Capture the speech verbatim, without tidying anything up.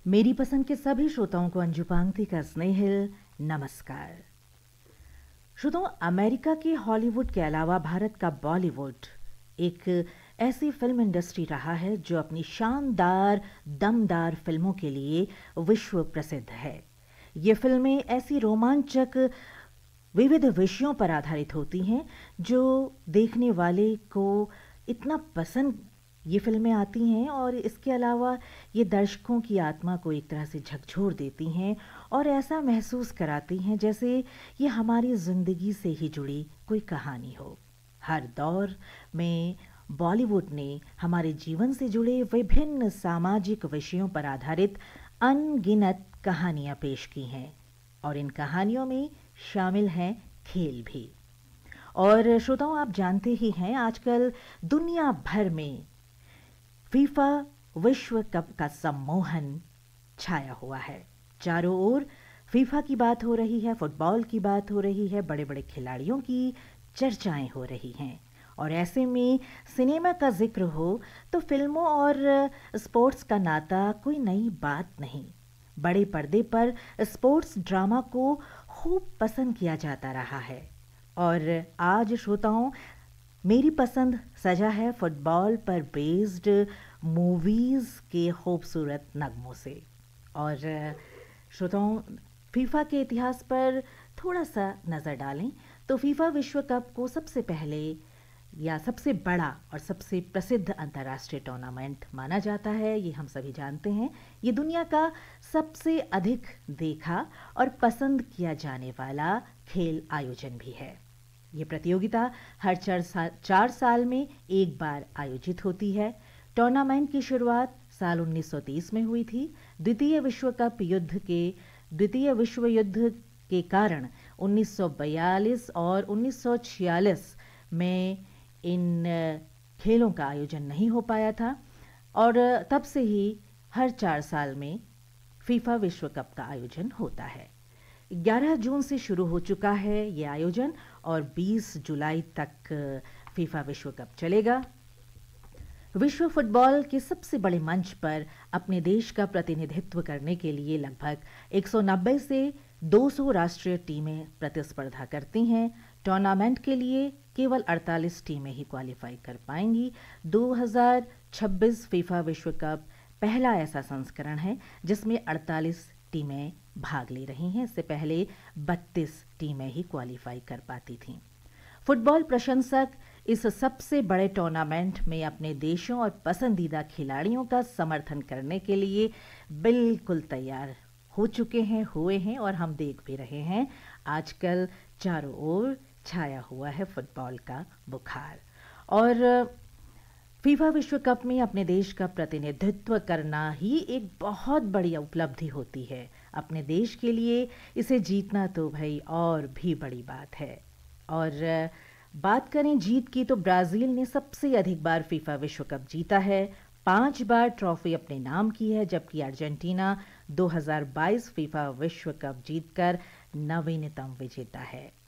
मेरी पसंद के सभी श्रोताओं को अंजू पांगती का स्नेहिल नमस्कार। श्रोताओं, अमेरिका के हॉलीवुड के अलावा भारत का बॉलीवुड एक ऐसी फिल्म इंडस्ट्री रहा है जो अपनी शानदार दमदार फिल्मों के लिए विश्व प्रसिद्ध है। ये फिल्में ऐसी रोमांचक विविध विषयों पर आधारित होती हैं जो देखने वाले को इतना पसंद ये फिल्में आती हैं और इसके अलावा ये दर्शकों की आत्मा को एक तरह से झकझोर देती हैं और ऐसा महसूस कराती हैं जैसे ये हमारी ज़िंदगी से ही जुड़ी कोई कहानी हो। हर दौर में बॉलीवुड ने हमारे जीवन से जुड़े विभिन्न सामाजिक विषयों पर आधारित अनगिनत कहानियाँ पेश की हैं और इन कहानियों में शामिल हैं खेल भी। और श्रोताओं, आप जानते ही हैं आजकल दुनिया भर में फीफा विश्व कप का सम्मोहन छाया हुआ है। चारों ओर फीफा की बात हो रही है, फुटबॉल की बात हो रही है, बड़े बड़े खिलाड़ियों की चर्चाएं हो रही हैं और ऐसे में सिनेमा का जिक्र हो तो फिल्मों और स्पोर्ट्स का नाता कोई नई बात नहीं। बड़े पर्दे पर स्पोर्ट्स ड्रामा को खूब पसंद किया जाता रहा है और आज श्रोताओं, मेरी पसंद सजा है फुटबॉल पर बेस्ड मूवीज़ के खूबसूरत नगमों से। और श्रोताओं, फीफा के इतिहास पर थोड़ा सा नज़र डालें तो फीफा विश्व कप को सबसे पहले या सबसे बड़ा और सबसे प्रसिद्ध अंतर्राष्ट्रीय टूर्नामेंट माना जाता है। ये हम सभी जानते हैं। ये दुनिया का सबसे अधिक देखा और पसंद किया जाने वाला खेल आयोजन भी है। ये प्रतियोगिता हर चार साल चार साल में एक बार आयोजित होती है। टूर्नामेंट की शुरुआत साल उन्नीस सौ तीस में हुई थी। द्वितीय विश्व कप युद्ध के द्वितीय विश्व युद्ध के कारण उन्नीस सौ बयालीस और उन्नीस सौ छियालीस में इन खेलों का आयोजन नहीं हो पाया था और तब से ही हर चार साल में फीफा विश्व कप का आयोजन होता है। ग्यारह जून से शुरू हो चुका है ये आयोजन और बीस जुलाई तक फीफा विश्व कप चलेगा। विश्व फुटबॉल के सबसे बड़े मंच पर अपने देश का प्रतिनिधित्व करने के लिए लगभग एक सौ नब्बे से दो सौ राष्ट्रीय टीमें प्रतिस्पर्धा करती हैं। टूर्नामेंट के लिए केवल अड़तालीस टीमें ही क्वालिफाई कर पाएंगी। दो हज़ार छब्बीस फीफा विश्व कप पहला ऐसा संस्करण है जिसमें अड़तालीस टीमें भाग ले रही हैं। इससे पहले बत्तीस टीमें ही क्वालिफाई कर पाती थीं। फुटबॉल प्रशंसक इस सबसे बड़े टूर्नामेंट में अपने देशों और पसंदीदा खिलाड़ियों का समर्थन करने के लिए बिल्कुल तैयार हो चुके हैं, हुए हैं और हम देख भी रहे हैं। आजकल चारों ओर छाया हुआ है फुटबॉल का बुखार और फीफा विश्व कप में अपने देश का प्रतिनिधित्व करना ही एक बहुत बड़ी उपलब्धि होती है। अपने देश के लिए इसे जीतना तो भाई और भी बड़ी बात है। और बात करें जीत की तो ब्राज़ील ने सबसे अधिक बार फीफा विश्व कप जीता है। पांच बार ट्रॉफी अपने नाम की है, जबकि अर्जेंटीना दो हज़ार बाईस फीफा विश्व कप जीतकर नवीनतम विजेता है।